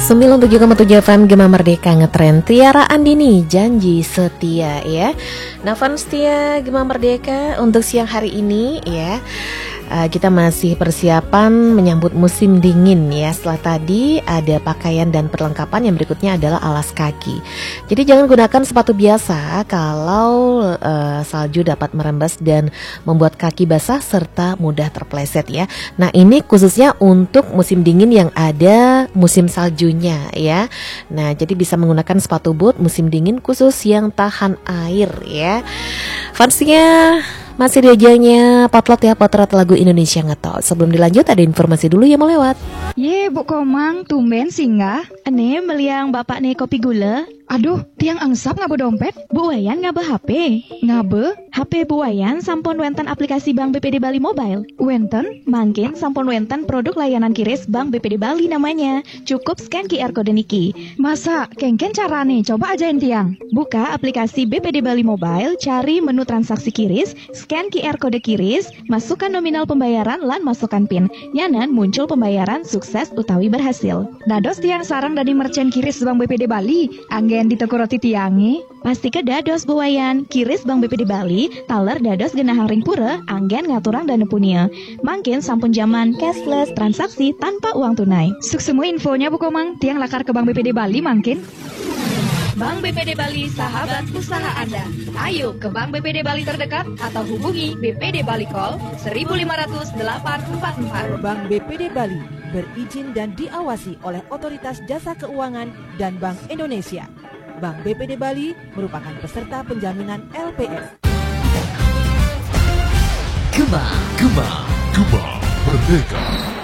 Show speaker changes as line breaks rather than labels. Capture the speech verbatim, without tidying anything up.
sembilan puluh tujuh koma tujuh F M Gema Merdeka ngetren. Tiara Andini janji setia ya. Nah, fans setia Gema Merdeka untuk siang hari ini ya. Uh, kita masih persiapan menyambut musim dingin ya. Setelah tadi ada pakaian dan perlengkapan, yang berikutnya adalah alas kaki. Jadi jangan gunakan sepatu biasa kalau uh, salju dapat merembes dan membuat kaki basah serta mudah terpleset ya. Nah, ini khususnya untuk musim dingin yang ada musim saljunya ya. Nah, jadi bisa menggunakan sepatu boot musim dingin khusus yang tahan air ya. Fansnya masih diajanya potlot ya, potret lagu Indonesia Ngetop. Sebelum dilanjut ada informasi dulu yang melewat.
Ye, Bu Komang, tumben singgah. Ane meliang bapak nih kopi gula. Aduh, tiang angsap ngabe dompet. Bu Wayan ngabe H P. Ngabe? H P Bu Wayan sampun wenten aplikasi Bank B P D Bali Mobile. Wenten? Mangkin sampun wenten produk layanan kiris Bank B P D Bali namanya. Cukup scan Q R kode niki. Masa? Kengken cara nih, coba ajain tiang. Buka aplikasi B P D Bali Mobile, cari menu transaksi kiris, scan Q R kode kiris, masukkan nominal pembayaran lan masukkan PIN. Nyanan muncul pembayaran sukses utawi berhasil. Dados tiang sarang dari merchant kiris Bank B P D Bali. Anggen di toko roti tiangi. Pasti ke dados Bu Wayan. Kiris Bank B P D Bali, taler dados genahang ring pura, anggen ngaturang dana punia. Mangkin sampun zaman cashless transaksi tanpa uang tunai. Suk semua infonya Bu Komang, tiang lakar ke Bank B P D Bali mangkin.
Bank B P D Bali, sahabat usaha Anda. Ayo ke Bank B P D Bali terdekat atau hubungi B P D Bali Call seribu lima ratus delapan empat empat.
Bank B P D Bali berizin dan diawasi oleh Otoritas Jasa Keuangan dan Bank Indonesia. Bank B P D Bali merupakan peserta penjaminan L P S.
Gema, Gema, Gema Merdeka.